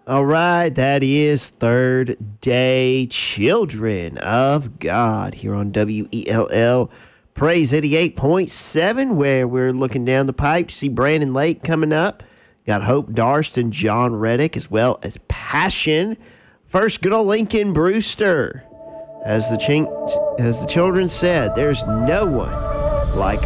All right, that is Third Day Children of God here on WELL Praise 88.7, where we're looking down the pipe to see Brandon Lake coming up. Got Hope Darst and John Reddick, as well as Passion. First, good old Lincoln Brewster. As the children said, there's no one like